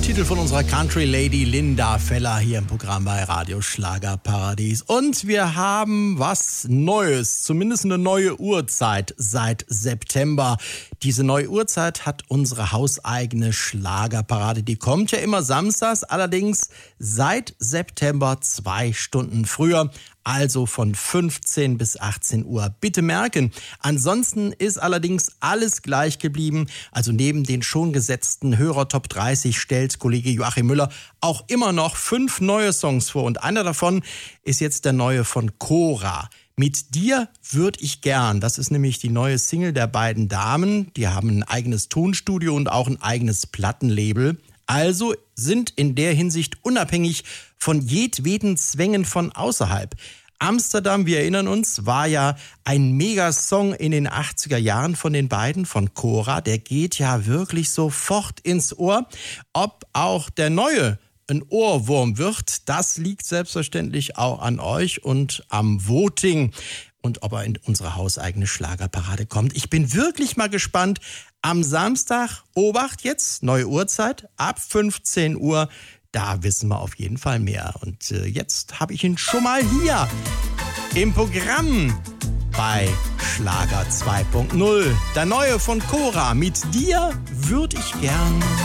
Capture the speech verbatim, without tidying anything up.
neuer Titel von unserer Country Lady Linda Feller hier im Programm bei Radio Schlagerparadies. Und wir haben was Neues, zumindest eine neue Uhrzeit seit September. Diese neue Uhrzeit hat unsere hauseigene Schlagerparade. Die kommt ja immer samstags, allerdings seit September zwei Stunden früher. Also von fünfzehn bis achtzehn Uhr. Bitte merken, ansonsten ist allerdings alles gleich geblieben. Also neben den schon gesetzten Hörer-Top dreißig stellt Kollege Joachim Müller auch immer noch fünf neue Songs vor. Und einer davon ist jetzt der neue von Cora. Mit dir würd ich gern. Das ist nämlich die neue Single der beiden Damen. Die haben ein eigenes Tonstudio und auch ein eigenes Plattenlabel. Also sind in der Hinsicht unabhängig von jedweden Zwängen von außerhalb. Amsterdam, wir erinnern uns, war ja ein Megasong in den achtziger Jahren von den beiden, von Cora. Der geht ja wirklich sofort ins Ohr. Ob auch der neue ein Ohrwurm wird, das liegt selbstverständlich auch an euch und am Voting. Und ob er in unsere hauseigene Schlagerparade kommt. Ich bin wirklich mal gespannt. Am Samstag, Obacht jetzt, neue Uhrzeit, ab fünfzehn Uhr. Da wissen wir auf jeden Fall mehr. Und äh, jetzt habe ich ihn schon mal hier im Programm bei Schlager zwei Punkt null. Der neue von Cora. Mit dir würd ich gern.